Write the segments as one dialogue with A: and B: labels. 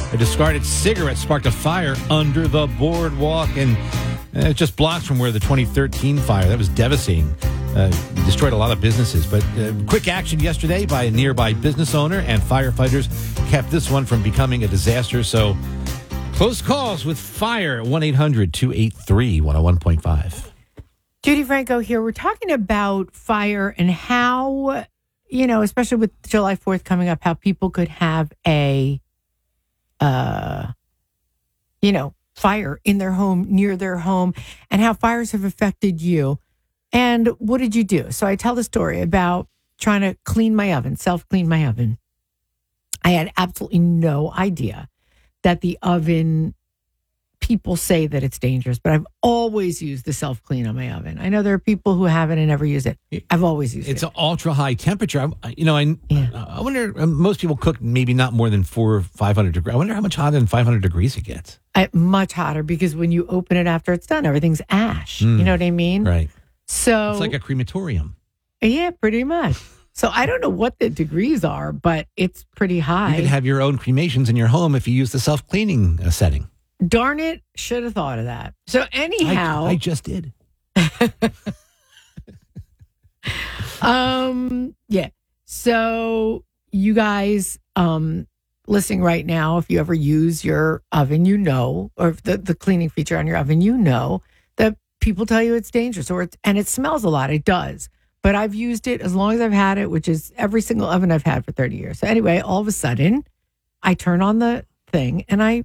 A: A discarded cigarette sparked a fire under the boardwalk, and just blocks from where the 2013 fire. That was devastating. Destroyed a lot of businesses. But quick action yesterday by a nearby business owner, and firefighters kept this one from becoming a disaster. So close calls with fire. 1-800-283-101.5.
B: Judy Franco here. We're talking about fire and how, especially with July 4th coming up, how people could have a, fire in their home, near their home, and how fires have affected you. And what did you do? So I tell the story about trying to clean my oven, self-clean my oven. I had absolutely no idea that the oven, people say that it's dangerous, but I've always used the self-clean on my oven. I know there are people who haven't and never use it. I've always used it.
A: It's an ultra-high temperature. I wonder, most people cook maybe not more than 400 or 500 degrees. I wonder how much hotter than 500 degrees it gets.
B: Much hotter, because when you open it after it's done, everything's ash. You know what I mean?
A: Right.
B: So
A: it's like a crematorium.
B: Yeah, pretty much. So I don't know what the degrees are, but it's pretty high.
A: You could have your own cremations in your home if you use the self-cleaning setting.
B: Darn it, should have thought of that. So anyhow.
A: I just did.
B: Yeah. So you guys listening right now, if you ever use your oven, or if the cleaning feature on your oven, that people tell you it's dangerous and it smells a lot. It does. But I've used it as long as I've had it, which is every single oven I've had for 30 years. So anyway, all of a sudden, I turn on the thing and I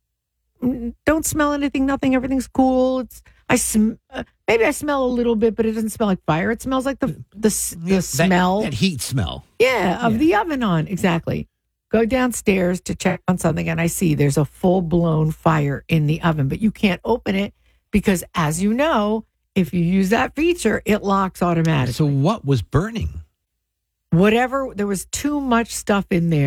B: don't smell anything, nothing. Everything's cool. Maybe I smell a little bit, but it doesn't smell like fire. It smells like the smell.
A: That heat smell.
B: Yeah, of the oven on. Exactly. Go downstairs to check on something, and I see there's a full-blown fire in the oven, but you can't open it because, as you know, if you use that feature, it locks automatically.
A: So what was burning?
B: Whatever. There was too much stuff in there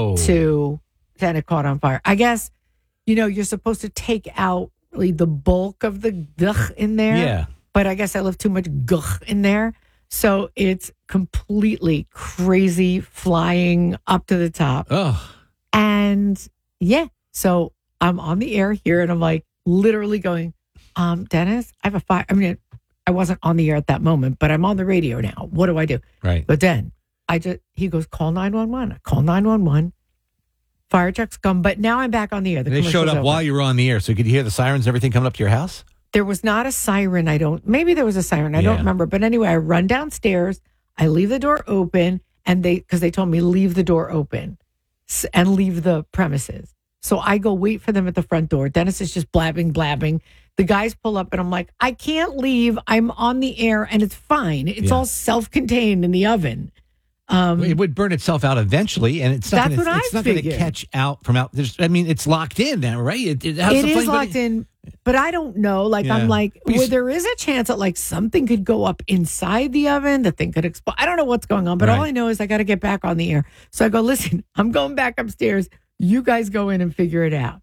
B: then it caught on fire. I guess, you're supposed to take out really the bulk of the gugh in there.
A: Yeah.
B: But I guess I left too much gugh in there. So it's completely crazy, flying up to the top.
A: Oh.
B: And so I'm on the air here and I'm like literally going, Dennis, I have a fire. I mean, I wasn't on the air at that moment, but I'm on the radio now. What do I do?
A: Right.
B: But then he goes, call 911. I call 911. Fire trucks come, but now I'm back on the air.
A: They showed up while you were on the air, so could you hear the sirens and everything coming up to your house?
B: There was not a siren. Maybe there was a siren. I don't remember. But anyway, I run downstairs. I leave the door open, and because they told me leave the door open and leave the premises. So I go wait for them at the front door. Dennis is just blabbing. The guys pull up, and I'm like, I can't leave. I'm on the air, and it's fine. It's all self-contained in the oven.
A: It would burn itself out eventually, and it's not going to catch out from out. It's locked in now, right? It
B: is locked in, but I don't know. I'm like, there is a chance that something could go up inside the oven. The thing could explode. I don't know what's going on, but all I know is I got to get back on the air. So I go, listen, I'm going back upstairs. You guys go in and figure it out.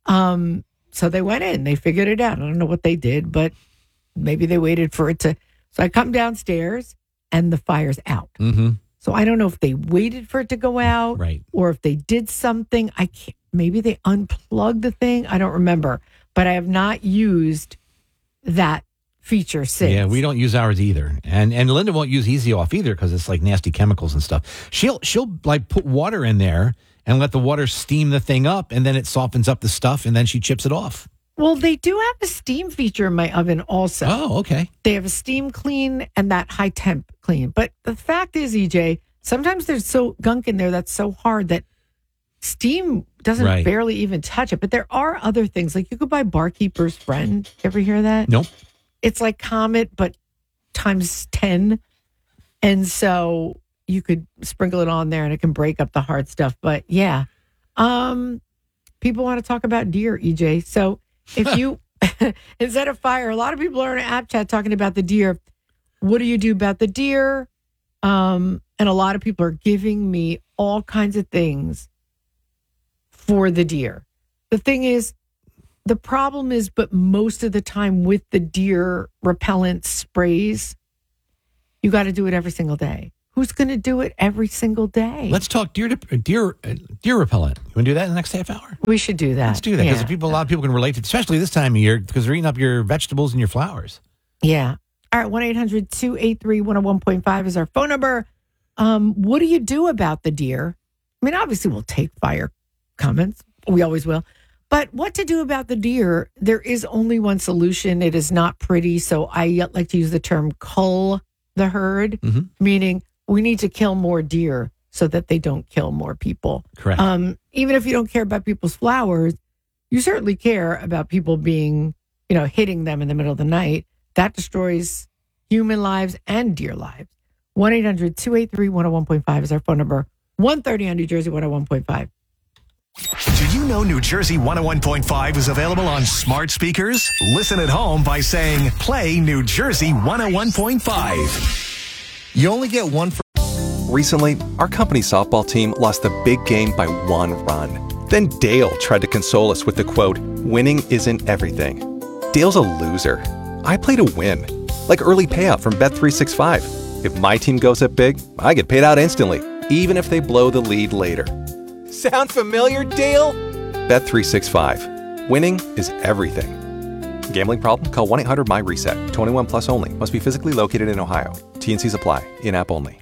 B: So they went in. They figured it out. I don't know what they did, but maybe they waited for it to. So I come downstairs, and the fire's out.
A: Mm-hmm.
B: So I don't know if they waited for it to go out, or if they did something. Maybe they unplugged the thing. I don't remember, but I have not used that feature since.
A: Yeah, we don't use ours either, and Linda won't use Easy Off either because it's like nasty chemicals and stuff. She'll put water in there and let the water steam the thing up, and then it softens up the stuff, and then she chips it off.
B: Well, they do have a steam feature in my oven also.
A: Oh, okay.
B: They have a steam clean and that high temp clean. But the fact is, EJ, sometimes there's gunk in there that's so hard that steam doesn't barely even touch it. But there are other things. Like you could buy Barkeeper's Friend. Ever hear that?
A: Nope.
B: It's like Comet, but times 10. And so you could sprinkle it on there and it can break up the hard stuff. But yeah, people want to talk about deer, EJ. So if you, instead of fire, a lot of people are in an app chat talking about the deer. What do you do about the deer? And a lot of people are giving me all kinds of things for the deer. The thing is, the problem is, but most of the time with the deer repellent sprays, you got to do it every single day. who's going to do it every single day?
A: Let's talk deer repellent. You want to do that in the next half hour?
B: We should do that.
A: Let's do that because a lot of people can relate to it, especially this time of year because they're eating up your vegetables and your flowers.
B: Yeah. All right. 1-800-283-101.5 is our phone number. What do you do about the deer? I mean, obviously, we'll take fire comments. We always will. But what to do about the deer? There is only one solution. It is not pretty. So I like to use the term cull the herd, meaning we need to kill more deer so that they don't kill more people.
A: Correct.
B: Even if you don't care about people's flowers, you certainly care about people being, hitting them in the middle of the night. That destroys human lives and deer lives. 1-800-283-101.5 is our phone number. 130 on New Jersey 101.5.
C: Did you know New Jersey 101.5 is available on smart speakers? Listen at home by saying, play New Jersey 101.5.
D: You only get one for...
E: Recently, our company softball team lost the big game by 1 run. Then Dale tried to console us with the quote, winning isn't everything. Dale's a loser. I play to win. Like early payout from Bet365. If my team goes up big, I get paid out instantly, even if they blow the lead later.
D: Sound familiar, Dale?
E: Bet365. Winning is everything. Gambling problem? Call 1-800-MY-RESET. 21 plus only. Must be physically located in Ohio. T&Cs apply. In-app only.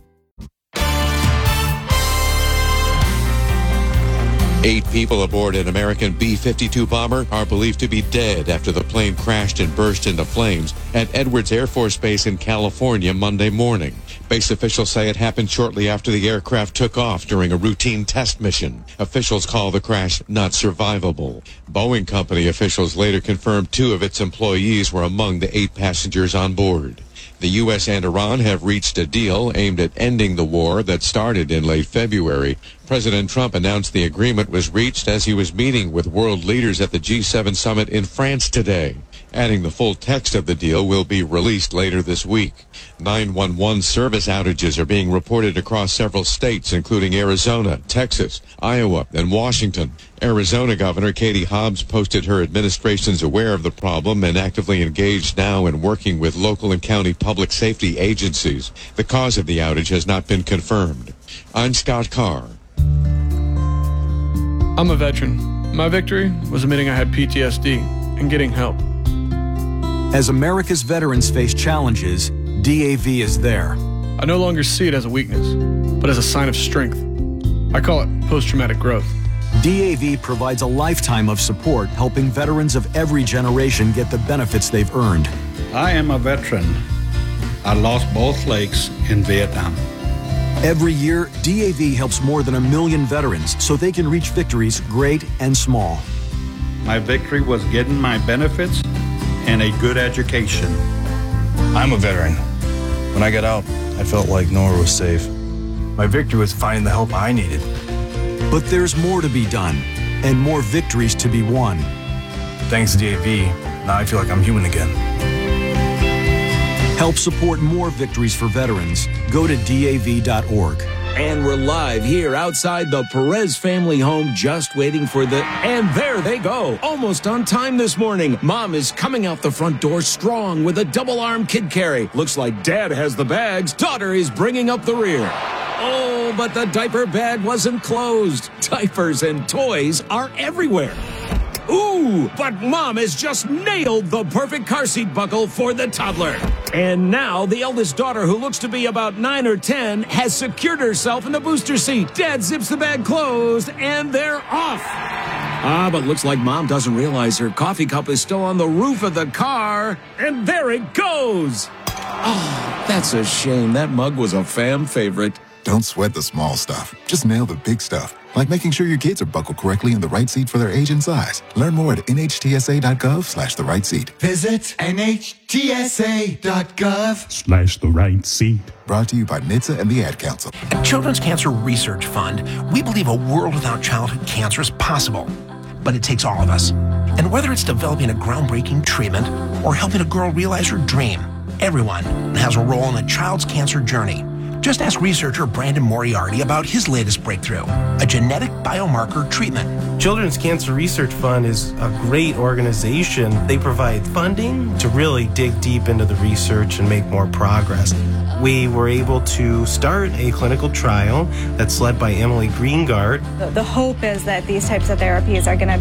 F: 8 people aboard an American B-52 bomber are believed to be dead after the plane crashed and burst into flames at Edwards Air Force Base in California Monday morning. Base officials say it happened shortly after the aircraft took off during a routine test mission. Officials call the crash not survivable. Boeing Company officials later confirmed 2 of its employees were among the 8 passengers on board. The U.S. and Iran have reached a deal aimed at ending the war that started in late February. President Trump announced the agreement was reached as he was meeting with world leaders at the G7 summit in France today. Adding the full text of the deal will be released later this week. 911 service outages are being reported across several states, including Arizona, Texas, Iowa, and Washington. Arizona Governor Katie Hobbs posted her administration's aware of the problem and actively engaged now in working with local and county public safety agencies. The cause of the outage has not been confirmed. I'm Scott Carr.
G: I'm a veteran. My victory was admitting I had PTSD and getting help.
H: As America's veterans face challenges, DAV is there.
G: I no longer see it as a weakness, but as a sign of strength. I call it post-traumatic growth.
H: DAV provides a lifetime of support, helping veterans of every generation get the benefits they've earned.
I: I am a veteran. I lost both legs in Vietnam.
H: Every year, DAV helps more than 1 million veterans so they can reach victories great and small.
I: My victory was getting my benefits and a good education.
J: I'm a veteran. When I got out, I felt like nowhere was safe. My victory was finding the help I needed.
H: But there's more to be done and more victories to be won.
J: Thanks to DAV, now I feel like I'm human again.
H: Help support more victories for veterans. Go to DAV.org.
K: And we're live here outside the Perez family home, just waiting for and there they go. Almost on time this morning. Mom is coming out the front door strong with a double-arm kid carry. Looks like Dad has the bags. Daughter is bringing up the rear. Oh, but the diaper bag wasn't closed. Diapers and toys are everywhere. Ooh, but Mom has just nailed the perfect car seat buckle for the toddler. And now the eldest daughter, who looks to be about 9 or 10, has secured herself in the booster seat. Dad zips the bag closed, and they're off. But looks like Mom doesn't realize her coffee cup is still on the roof of the car. And there it goes. Oh, that's a shame. That mug was a fam favorite.
L: Don't sweat the small stuff. Just nail the big stuff. Like making sure your kids are buckled correctly in the right seat for their age and size. Learn more at nhtsa.gov/the right seat.
M: Visit nhtsa.gov/
N: the right seat.
L: Brought to you by NHTSA and the Ad Council.
O: At Children's Cancer Research Fund, we believe a world without childhood cancer is possible. But it takes all of us. And whether it's developing a groundbreaking treatment or helping a girl realize her dream, everyone has a role in a child's cancer journey. Just ask researcher Brandon Moriarty about his latest breakthrough, a genetic biomarker treatment.
P: Children's Cancer Research Fund is a great organization. They provide funding to really dig deep into the research and make more progress. we were able to start a clinical trial that's led by Emily Greengard.
M: The hope is that these types of therapies are going to